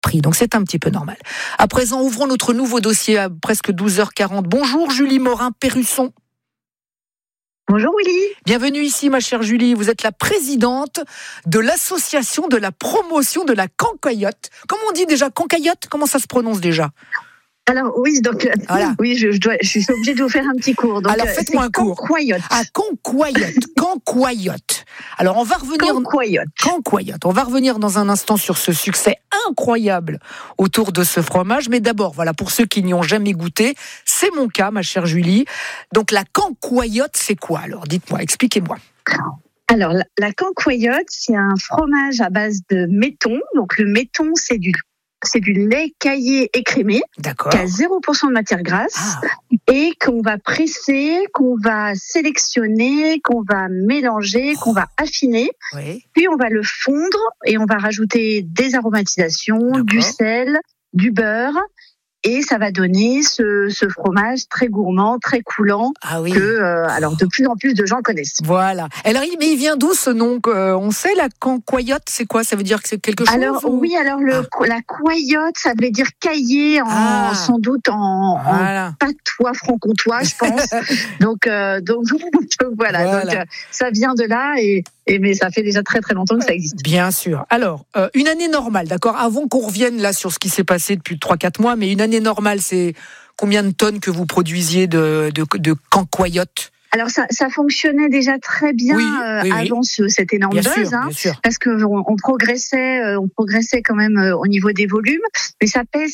prix. Donc c'est un petit peu normal. À présent, ouvrons notre nouveau dossier à presque 12h40. Bonjour Julie Morin-Perrusson. Bonjour Willy. Bienvenue ici ma chère Julie, vous êtes la présidente de l'association de la promotion de la cancoyote. Comment on dit déjà cancoyote? Comment ça se prononce déjà? Alors oui, donc voilà. Oui, je suis obligée de vous faire un petit cours. Donc, alors faites-moi un cours. Cancoyote. Ah, cancoyote. Alors on va revenir. Cancoyote. On va revenir dans un instant sur ce succès incroyable autour de ce fromage. Mais d'abord, voilà, pour ceux qui n'y ont jamais goûté, c'est mon cas, ma chère Julie. Donc la cancoyote, c'est quoi? Alors dites-moi, expliquez-moi. Alors la cancoyote, c'est un fromage à base de maiton. Donc le maiton, c'est du lait caillé écrémé, d'accord, qui a 0% de matière grasse, et qu'on va presser, qu'on va sélectionner, qu'on va mélanger, qu'on va affiner, oui. Puis on va le fondre et on va rajouter des aromatisations, d'accord, du sel, du beurre, et ça va donner ce fromage très gourmand, très coulant, que alors de plus en plus de gens connaissent. Voilà. Alors, mais il vient d'où ce nom? On sait, la cancoyote, c'est quoi? Ça veut dire que c'est quelque chose? Alors oui, alors la coyote, ça veut dire caillé sans doute en patois franc-comtois, je pense. donc voilà. Donc ça vient de là mais ça fait déjà très très longtemps que ça existe. Bien sûr. Alors, une année normale, d'accord? Avant qu'on revienne là sur ce qui s'est passé depuis 3-4 mois, mais une année normale, c'est combien de tonnes que vous produisiez de cancoyote? Alors ça fonctionnait déjà très bien avant cette énorme buzz, parce que on progressait quand même au niveau des volumes, mais ça pèse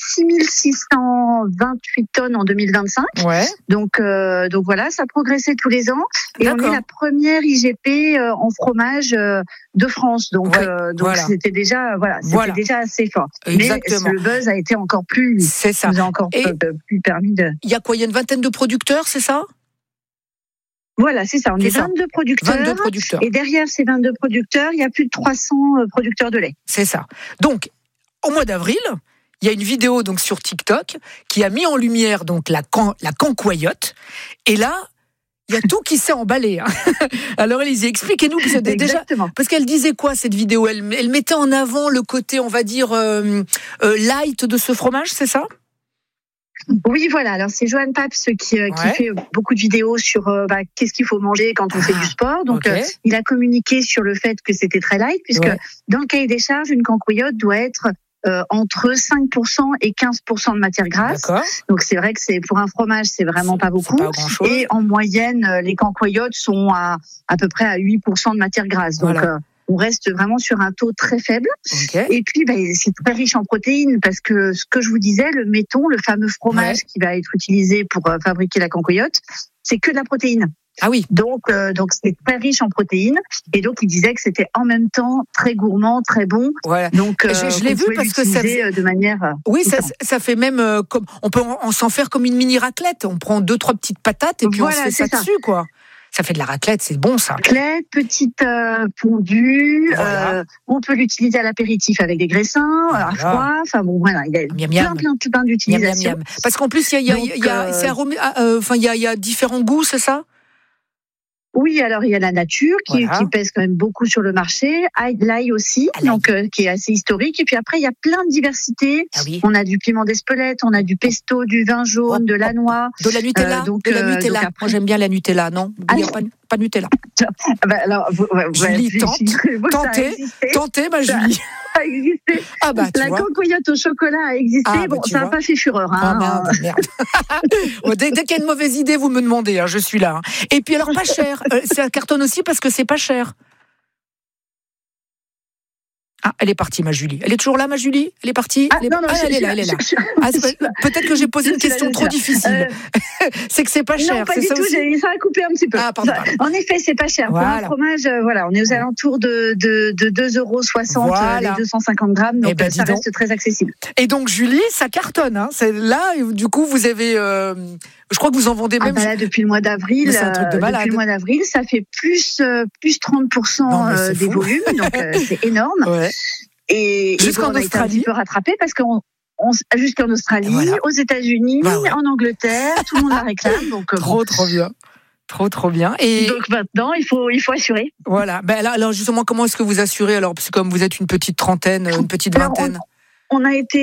6628 tonnes en 2025. Ouais. Donc voilà, ça progressait tous les ans et on est la première IGP en fromage de France. Donc c'était déjà déjà assez fort. Exactement. Mais le buzz a été encore plus, c'est ça. Nous a encore plus permis de. Il y a quoi? Il y a une vingtaine de producteurs, c'est ça? Voilà, c'est ça. On est 22 producteurs. 22 producteurs. Et derrière ces 22 producteurs, il y a plus de 300 producteurs de lait. C'est ça. Donc, au mois d'avril, il y a une vidéo donc sur TikTok qui a mis en lumière donc la cancoyote. Et là, il y a tout qui s'est emballé. Alors, Élisée, expliquez-nous. Parce qu'elle disait quoi, cette vidéo? Elle mettait en avant le côté, on va dire, light de ce fromage, c'est ça? Oui, voilà. Alors, c'est Johan Paps qui fait beaucoup de vidéos sur qu'est-ce qu'il faut manger quand on fait du sport. Donc, il a communiqué sur le fait que c'était très light, puisque dans le cahier des charges, une cancoyote doit être entre 5% et 15% de matière grasse. D'accord. Donc, c'est vrai que pour un fromage, c'est vraiment pas beaucoup. Pas et en moyenne, les cancoyotes sont à peu près à 8% de matière grasse. Donc, on reste vraiment sur un taux très faible. Et puis, c'est très riche en protéines parce que ce que je vous disais, le maiton, le fameux fromage qui va être utilisé pour fabriquer la cancoyote, c'est que de la protéine. Ah oui. Donc c'est très riche en protéines. Et donc, il disait que c'était en même temps très gourmand, très bon. Voilà. Donc, je l'ai vu parce que ça de manière. Oui, ça fait même comme on peut s'en faire comme une mini raclette. On prend 2-3 petites patates et puis on se fait ça dessus, quoi. Ça fait de la raclette, c'est bon ça. Raclette, petite fondue. On peut l'utiliser à l'apéritif avec des graissins, à froid. Enfin bon, voilà, il y a plein d'utilisations. Parce qu'en plus, il y a différents goûts, c'est ça? Oui, alors il y a la nature qui pèse quand même beaucoup sur le marché, l'ail aussi, donc qui est assez historique. Et puis après, il y a plein de diversités. On a du piment d'Espelette, on a du pesto, du vin jaune, de la noix, de la Nutella. De la Nutella. Après... Moi, j'aime bien la Nutella, non? Il n'y a pas de Nutella. Alors, Julie, tentez, ma Julie. A existé. La cancoyote au chocolat a existé. Ça n'a pas fait fureur. Merde. Dès qu'il y a une mauvaise idée, vous me demandez. Je suis là. Et puis alors, pas cher. Ça cartonne aussi parce que c'est pas cher. Ah, elle est partie, ma Julie. Elle est toujours là, ma Julie? Elle est partie? Elle est là. Peut-être que j'ai posé une question trop difficile. C'est que c'est pas cher. Non, pas du tout. Ça a coupé un petit peu. Pardon. En effet, c'est pas cher. Pour un fromage, on est aux alentours de 2,60 €, les 250 grammes. Donc, ça reste très accessible. Et donc, Julie, ça cartonne. C'est là, du coup, vous avez... je crois que vous en vendez même... là, depuis le mois d'avril, c'est un truc de malade. Depuis le mois d'avril, ça fait plus 30% des volumes. Donc, c'est énorme. Ouais. Et jusqu'en on a été un petit peu rattrapé parce qu'on jusqu'en Australie, aux États-Unis, en Angleterre, tout le monde la réclame. Donc trop bien. Trop bien. Et donc maintenant, il faut assurer. Voilà. Alors justement, comment est-ce que vous assurez? Alors, parce que comme vous êtes une petite trentaine, une petite vingtaine. On a été